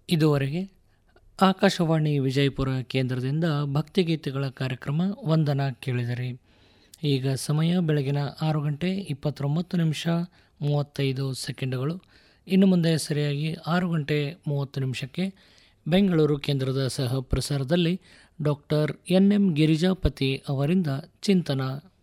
ಇದುವರೆಗೆ ಆಕಾಶವಾಣಿ ವಿಜಯಪುರ ಕೇಂದ್ರದಿಂದ ಭಕ್ತಿಗೀತೆಗಳ ಕಾರ್ಯಕ್ರಮ ವಂದನಾ ಕೇಳಿದಿರಿ. ಈಗ ಸಮಯ ಬೆಳಗಿನ 6:29:35. ಇನ್ನು ಮುಂದೆ ಸರಿಯಾಗಿ 6:30 ಬೆಂಗಳೂರು ಕೇಂದ್ರದ ಸಹ ಪ್ರಸಾರದಲ್ಲಿ ಡಾಕ್ಟರ್ ಎನ್. ಎಂ. ಗಿರಿಜಾಪತಿ ಅವರಿಂದ ಚಿಂತನ.